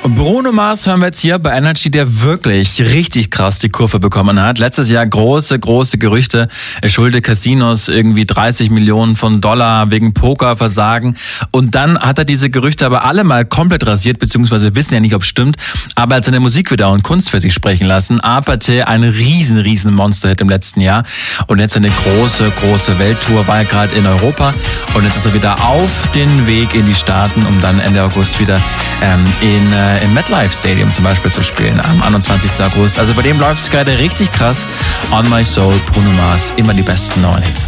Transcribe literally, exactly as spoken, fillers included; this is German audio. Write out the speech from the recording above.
Bruno Mars hören wir jetzt hier bei Energy, der wirklich richtig krass die Kurve bekommen hat. Letztes Jahr große, große Gerüchte. Er schuldet Casinos irgendwie dreißig Millionen von Dollar wegen Pokerversagen. Und dann hat er diese Gerüchte aber alle mal komplett rasiert, beziehungsweise wir wissen ja nicht, ob es stimmt. Aber er hat seine Musik wieder und Kunst für sich sprechen lassen. Apathy, ein riesen, riesen Monster-Hit im letzten Jahr. Und jetzt eine große, große Welttour, war er gerade in Europa. Und jetzt ist er wieder auf den Weg in die Staaten, um dann Ende August wieder ähm, in äh, im MetLife Stadium zum Beispiel zu spielen am einundzwanzigsten August. Also bei dem läuft es gerade richtig krass. On My Soul, Bruno Mars, immer die besten neuen Hits.